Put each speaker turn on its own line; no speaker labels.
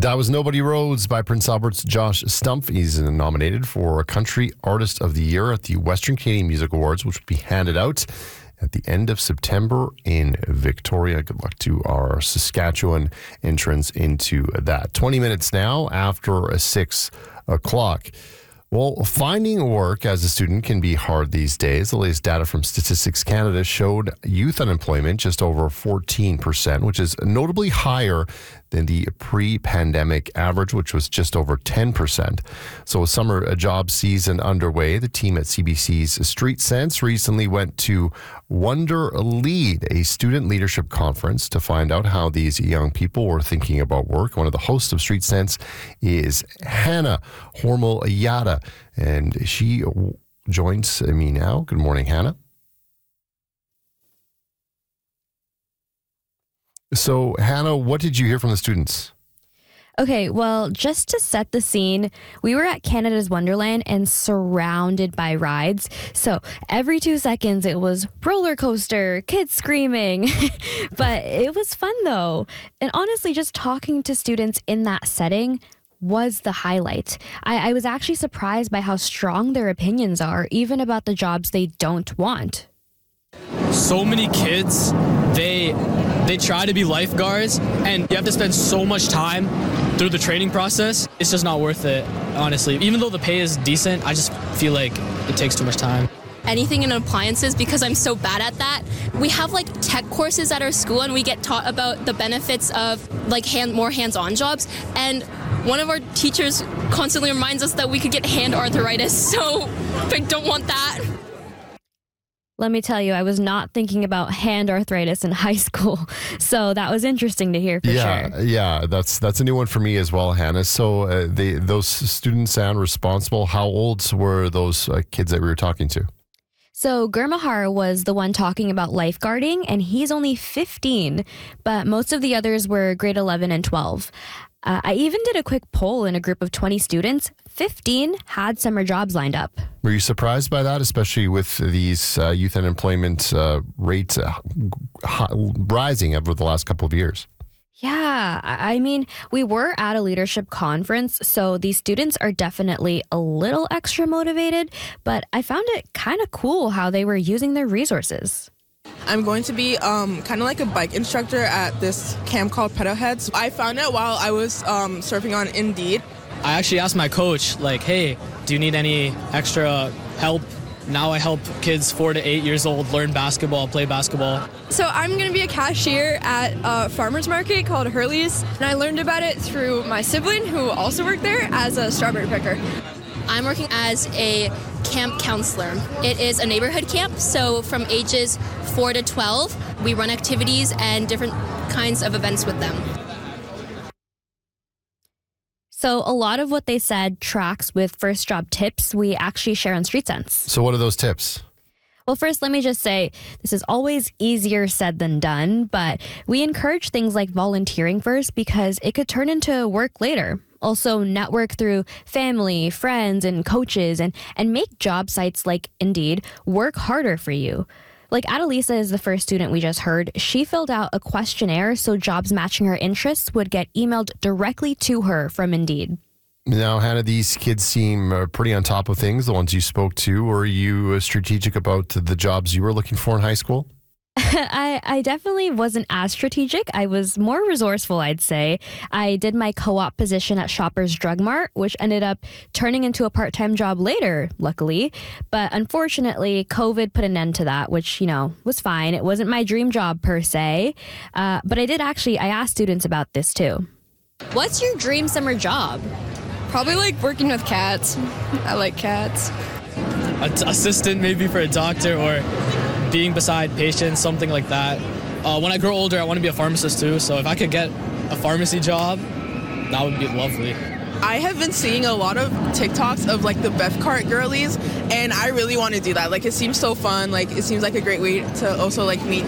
That was Nobody Rhodes by Prince Albert's Josh Stumpf. He's nominated for Country Artist of the Year at the Western Canadian Music Awards, which will be handed out at the end of September in Victoria. Good luck to our Saskatchewan entrants into that. 20 minutes now after 6 o'clock. Well, finding work as a student can be hard these days. The latest data from Statistics Canada showed youth unemployment just over 14%, which is notably higher than the pre-pandemic average, which was just over 10%. So with summer job season underway, the team at CBC's Street Sense recently went to Wonder Lead, a student leadership conference, to find out how these young people were thinking about work. One of the hosts of Street Sense is Hannah Hormel-Yada, and she joins me now. Good morning, Hannah. So, Hannah, what did you hear from the students?
Okay, well, just to set the scene, we were at Canada's Wonderland and surrounded by rides. So every 2 seconds it was roller coaster, kids screaming. But it was fun though. And honestly, just talking to students in that setting was the highlight. I was actually surprised by how strong their opinions are, even about the jobs they don't want.
So many kids, they try to be lifeguards, and you have to spend so much time through the training process. It's just not worth it, honestly. Even though the pay is decent, I just feel like it takes too much time.
Anything in appliances because I'm so bad at that. We have like tech courses at our school and we get taught about the benefits of like more hands-on jobs, and one of our teachers constantly reminds us that we could get hand arthritis, so I don't want that.
Let me tell you, I was not thinking about hand arthritis in high school. So that was interesting to hear for sure.
Yeah, that's a new one for me as well, Hannah. So those students sound responsible. How old were those kids that we were talking to?
So Gurmahar was the one talking about lifeguarding, and he's only 15, but most of the others were grade 11 and 12. I even did a quick poll in a group of 20 students. 15 had summer jobs lined up.
Were you surprised by that, especially with these youth unemployment rates rising over the last couple of years?
Yeah, I mean, we were at a leadership conference, so these students are definitely a little extra motivated, but I found it kind of cool how they were using their resources.
I'm going to be kind of like a bike instructor at this camp called Pedalheads. I found it while I was surfing on Indeed.
I actually asked my coach, like, hey, do you need any extra help? Now I help kids 4 to 8 years old learn basketball, play basketball.
So I'm going to be a cashier at a farmer's market called Hurley's, and I learned about it through my sibling who also worked there as a strawberry picker.
I'm working as a camp counselor. It is a neighborhood camp, so from ages 4 to 12, we run activities and different kinds of events with them.
So a lot of what they said tracks with first job tips we actually share on Street Sense.
So what are those tips?
Well, first, let me just say this is always easier said than done, but we encourage things like volunteering first because it could turn into work later. Also, network through family, friends, and coaches, and make job sites like Indeed work harder for you. Like Adelisa is the first student we just heard. She filled out a questionnaire so jobs matching her interests would get emailed directly to her from Indeed.
Now, Hannah, these kids seem pretty on top of things, the ones you spoke to. Were you strategic about the jobs you were looking for in high school?
I definitely wasn't as strategic. I was more resourceful, I'd say. I did my co-op position at Shoppers Drug Mart, which ended up turning into a part-time job later, luckily. But unfortunately, COVID put an end to that, which, was fine. It wasn't my dream job per se. But I asked students about this too.
What's your dream summer job?
Probably like working with cats. I like cats.
Assistant maybe for a doctor, or being beside patients, something like that. When I grow older, I want to be a pharmacist too, so if I could get a pharmacy job, that would be lovely.
I have been seeing a lot of TikToks of like the Beth Cart girlies, and I really want to do that. Like, it seems so fun. Like, it seems like a great way to also like meet